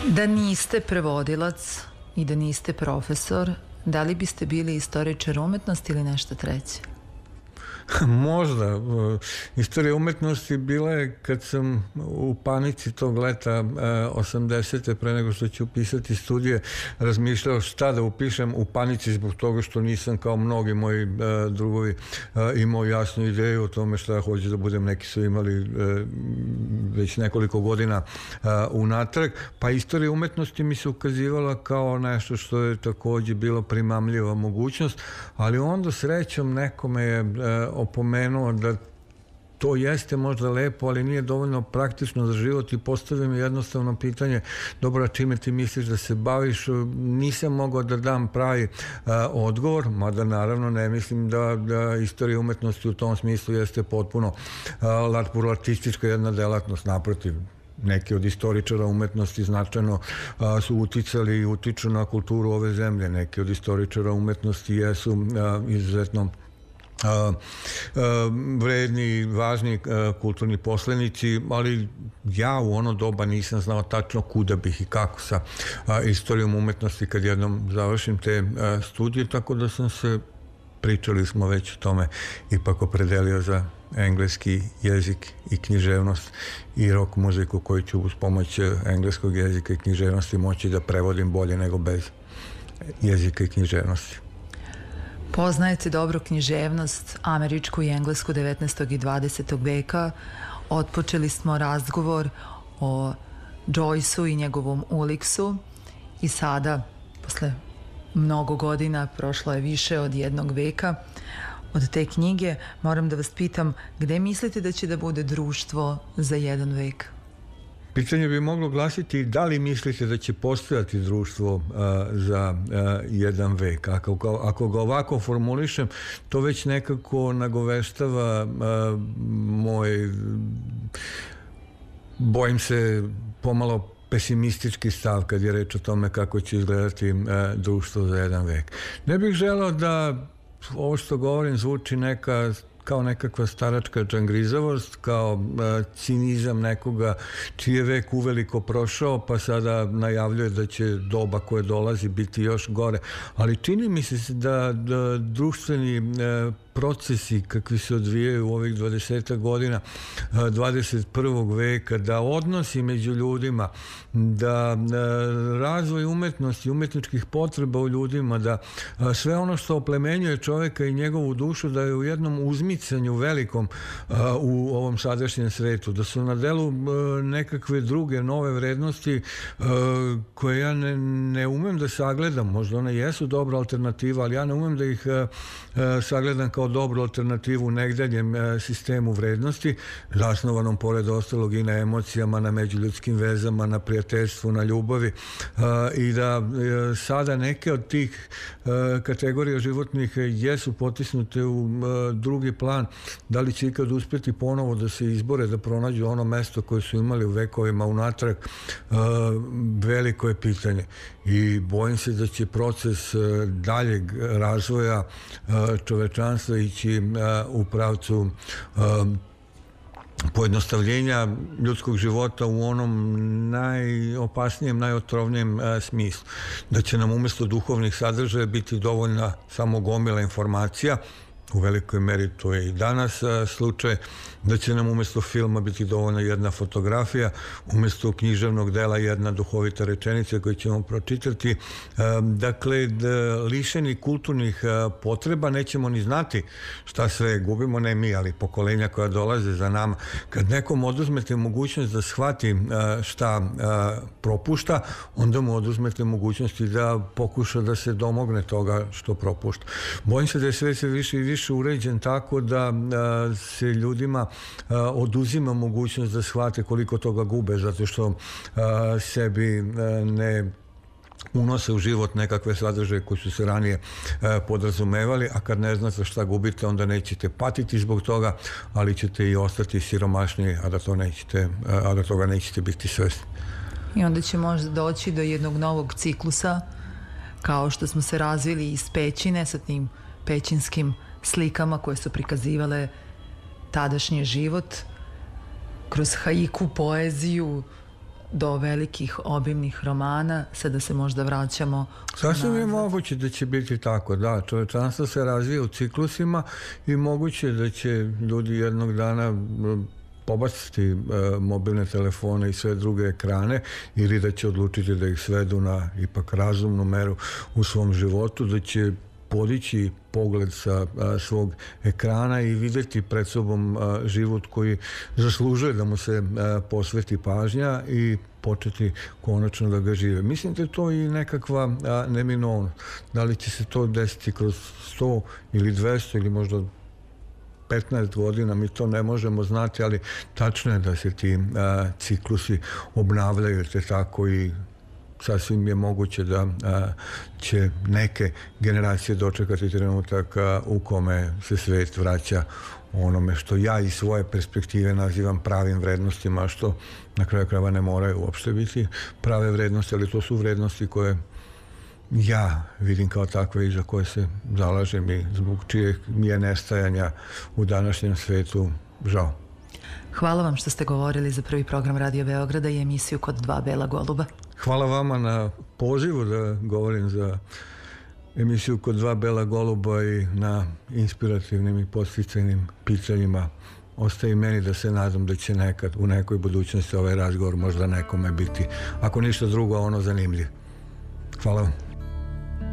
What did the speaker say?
Da niste prevodilac i da niste profesor, da li biste bili istoričar umetnosti ili nešto treće? Možda. Istorija umetnosti bila je kad sam u panici tog leta 80. pre nego što ću upisati studije razmišljao šta da upišem, u panici zbog toga što nisam kao mnogi moji drugovi imao jasnu ideju o tome šta hoću da budem. Neki su imali već nekoliko godina unatrag, pa istorija umetnosti mi se ukazivala kao nešto što je takođe bilo primamljiva mogućnost, ali onda srećom nekome je opomenuo da to jeste možda lepo, ali nije dovoljno praktično za život i postavio mi jednostavno pitanje: dobro, čime ti misliš da se baviš? Nisam mogao da dam pravi odgovor, mada naravno ne mislim da istorija umetnosti u tom smislu jeste potpuno larpurlartistička jedna delatnost, naprotiv. Neki od istoričara umetnosti značajno su uticali i utiču na kulturu ove zemlje. Neki od istoričara umetnosti jesu izuzetno vredni, važni kulturni poslenici, ali ja u ono doba nisam znao tačno kuda bih i kako sa istorijom umetnosti kad jednom završim te studije, tako da sam se, pričali smo već o tome, ipak opredelio za engleski jezik i književnost i rock muziku koju ću uz pomoć engleskog jezika i književnosti moći da prevodim bolje nego bez jezika i književnosti. Poznajete dobro književnost, američku i englesku 19. i 20. veka. Otpočeli smo razgovor o Joyceu i njegovom Uliksu i sada, posle mnogo godina, prošlo je više od jednog veka od te knjige, moram da vas pitam, gde mislite da će da bude društvo za jedan vek? Pitanje bi moglo glasiti: da li mislite da će postojati društvo za jedan vek? Ako ga ovako formulišem, to već nekako nagoveštava moj, bojim se, pomalo pesimistički stav kad je reč o tome kako će izgledati društvo za jedan vek. Ne bih želeo da ovo što govorim zvuči kao nekakva staračka džangrizavost, kao cinizam nekoga čiji je vek uveliko prošao pa sada najavljuje da će doba koje dolazi biti još gore, ali čini mi se da društveni procesi kakvi se odvijaju u ovih 20 godina 21. veka, da odnosi među ljudima, da razvoj umetnosti, umetničkih potreba u ljudima, da sve ono što oplemenjuje čoveka i njegovu dušu, da je u jednom uzmicanju velikom u ovom sadašnjem svetu, da su na delu nekakve druge nove vrednosti koje ja ne umem da sagledam. Možda one jesu dobra alternativa, ali ja ne umem da ih sagledam kao dobru alternativu negdanjem sistemu vrednosti, zasnovanom pored ostalog i na emocijama, na međuljudskim vezama, na prijateljstvu, na ljubavi, i da sada neke od tih kategorija životnih jesu potisnute u drugi plan. Da li će ikad uspjeti ponovo da se izbore, da pronađu ono mesto koje su imali u vekovima unatrag, veliko je pitanje i bojim se da će proces daljeg razvoja čovečanstva ići u pravcu pojednostavljenja ljudskog života u onom najopasnijem, najotrovnijem smislu. Da će nam umjesto duhovnih sadržaja biti dovoljna samo gomila informacija, u velikoj meri to je i danas slučaj, da će nam umjesto filma biti dovoljna jedna fotografija, umjesto književnog dela jedna duhovita rečenica koju ćemo pročitati. Dakle, lišeni kulturnih potreba nećemo ni znati šta sve gubimo, ne mi, ali pokolenja koja dolaze za nama. Kad nekom oduzmete mogućnost da shvati šta propušta, onda mu oduzmete mogućnosti da pokuša da se domogne toga što propušta. Bojim se da je sve više i više uređen tako da se ljudima oduzima mogućnost da shvate koliko toga gube, zato što sebi ne unose u život nekakve sadržaje koji su se ranije podrazumevali, a kad ne znate šta gubite, onda nećete patiti zbog toga, ali ćete i ostati siromašniji, a da toga nećete biti svesni. I onda će možda doći do jednog novog ciklusa, kao što smo se razvili iz pećine sa tim pećinskim slikama koje su prikazivale tadašnji život kroz haiku, poeziju, do velikih obimnih romana, sada se možda vraćamo sasvim je moguće da će biti tako, da, čovječanstvo se razvija u ciklusima i moguće da će ljudi jednog dana pobaciti mobilne telefone i sve druge ekrane ili da će odlučiti da ih svedu na ipak razumnu meru u svom životu, da će podići pogled sa svog ekrana i vidjeti pred sobom život koji zaslužuje da mu se posveti pažnja i početi konačno da ga žive. Mislim da je to i nekakva neminovnost. Da li će se to desiti kroz 100 ili 200 ili možda 15 godina, mi to ne možemo znati, ali tačno je da se ti ciklusi obnavljaju, te tako i sasvim je moguće da će neke generacije dočekati trenutak u kome se svet vraća onome što ja iz svoje perspektive nazivam pravim vrednostima, što na kraju krajeva ne moraju uopšte biti prave vrednosti, ali to su vrednosti koje ja vidim kao takve i za koje se zalažem i zbog čijeg mi je nestajanja u današnjem svetu žao. Hvala vam što ste govorili za prvi program Radio Beograda i emisiju Kod dva bela goluba. Hvala vama na pozivu da govorim za emisiju Kod dva bela goluba i na inspirativnim i podsticajnim pitanjima. Ostaje meni da se nadam da će nekad u nekoj budućnosti ovaj razgovor možda nekome biti, ako ništa drugo, ono zanimljiv. Hvala vam.